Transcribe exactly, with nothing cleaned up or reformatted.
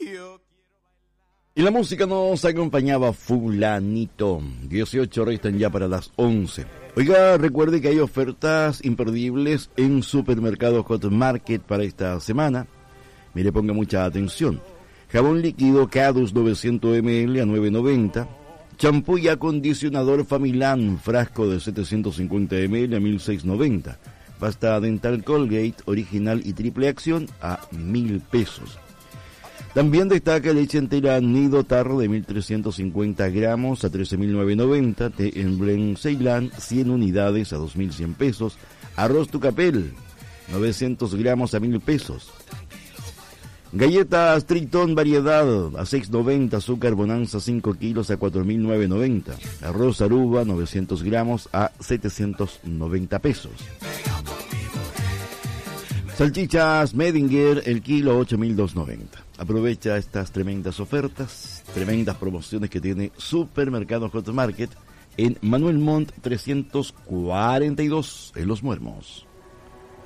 Y la música nos acompañaba Fulanito. dieciocho restan ya para las once. Oiga, recuerde que hay ofertas imperdibles en Supermercado Hot Market para esta semana. Mire, ponga mucha atención. Jabón líquido Cadus novecientos mililitros a nueve noventa. Champú y acondicionador Familán, frasco de setecientos cincuenta mililitros a mil seiscientos noventa. Pasta dental Colgate, original y triple acción a mil pesos. También destaca leche entera Nido Tarro de mil trescientos cincuenta gramos a trece mil novecientos noventa. Té en blend Ceilán, cien unidades a dos mil cien pesos. Arroz Tucapel, novecientos gramos a mil pesos. Galletas Tritón variedad a seis noventa, azúcar Bonanza cinco kilos a cuatro mil novecientos noventa. Arroz Aruba novecientos gramos a setecientos noventa pesos. Salchichas Medinger el kilo ocho mil doscientos noventa. Aprovecha estas tremendas ofertas, tremendas promociones que tiene Supermercado Hot Market en Manuel Montt trescientos cuarenta y dos en Los Muermos.